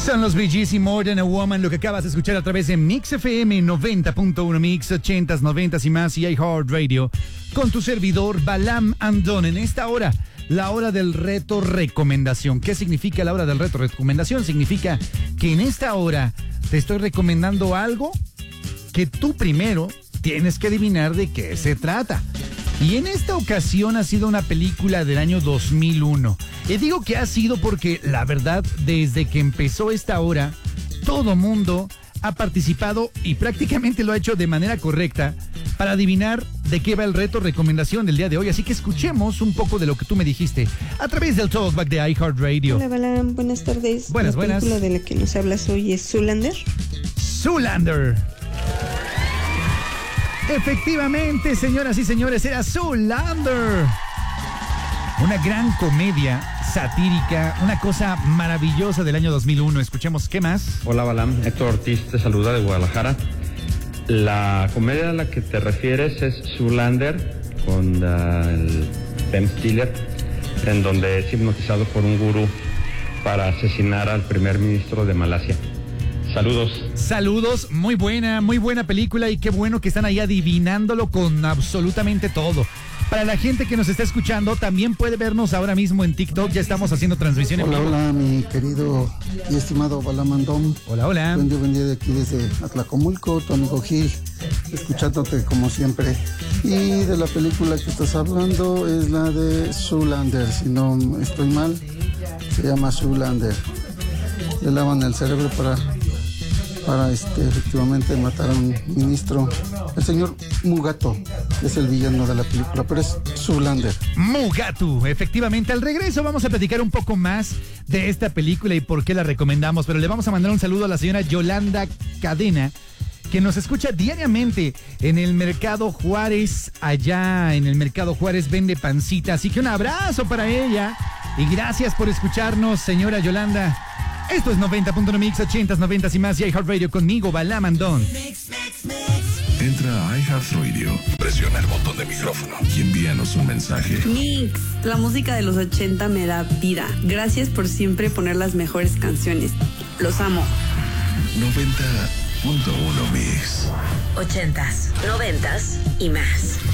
Son los Bee Gees y More Than a Woman, lo que acabas de escuchar a través de Mix FM 90.1, Mix 80s, 90s y más y iHeartRadio, con tu servidor Balam Andón. En esta hora, la hora del reto recomendación. ¿Qué significa la hora del reto recomendación? Significa que en esta hora te estoy recomendando algo que tú primero tienes que adivinar de qué se trata. Y en esta ocasión ha sido una película del año 2001. Y digo que ha sido porque, la verdad, desde que empezó esta hora, todo mundo ha participado y prácticamente lo ha hecho de manera correcta para adivinar de qué va el reto recomendación del día de hoy. Así que escuchemos un poco de lo que tú me dijiste a través del Talkback de iHeartRadio. Hola, Balam, buenas tardes. Buenas. La película de la que nos hablas hoy es Zoolander. Zoolander. Efectivamente, señoras y señores, era Zoolander. Una gran comedia satírica, una cosa maravillosa del año 2001. Escuchemos, ¿qué más? Hola, Balam. Héctor Ortiz te saluda de Guadalajara. La comedia a la que te refieres es Zoolander, con el Ben Stiller, en donde es hipnotizado por un gurú para asesinar al primer ministro de Malasia. Saludos. Saludos, muy buena película y qué bueno que están ahí adivinándolo con absolutamente todo. Para la gente que nos está escuchando, también puede vernos ahora mismo en TikTok, ya estamos haciendo transmisión en vivo. Hola, mi querido y estimado Balamandón. Hola. Buen día de aquí desde Atlacomulco, tu amigo Gil, escuchándote como siempre. Y de la película que estás hablando es la de Zoolander, si no estoy mal, se llama Zoolander. Le lavan el cerebro para efectivamente matar a un ministro. El señor Mugatu es el villano de la película, pero es Zoolander. Mugatu, efectivamente. Al regreso vamos a platicar un poco más de esta película y por qué la recomendamos, pero le vamos a mandar un saludo a la señora Yolanda Cadena, que nos escucha diariamente en el Mercado Juárez. Allá en el Mercado Juárez vende pancita, así que un abrazo para ella y gracias por escucharnos, señora Yolanda. Esto es 90.1 Mix, 80s, 90s y más y iHeartRadio conmigo, Balam Andón. Entra a iHeartRadio, presiona el botón de micrófono y envíanos un mensaje. Mix, la música de los 80 me da vida. Gracias por siempre poner las mejores canciones. Los amo. 90.1 Mix. 80s, 90s y más.